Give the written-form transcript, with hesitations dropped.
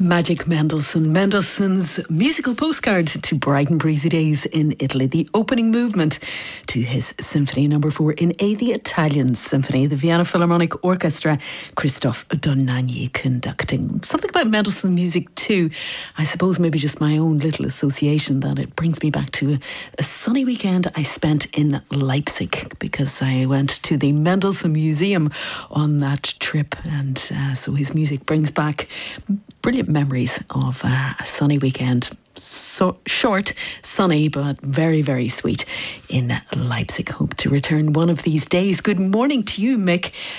Magic Mendelssohn. Mendelssohn's musical postcard to bright and breezy days in Italy. The opening movement to his Symphony No. 4 in A, the Italian Symphony. The Vienna Philharmonic Orchestra, Christoph Dohnányi conducting. Something about Mendelssohn music too. I suppose maybe just my own little association that it brings me back to a sunny weekend I spent in Leipzig because I went to the Mendelssohn Museum on that trip, and so his music brings back brilliant memories of a sunny weekend. So short, sunny, but very, very sweet in Leipzig. Hope to return one of these days. Good morning to you, Mick.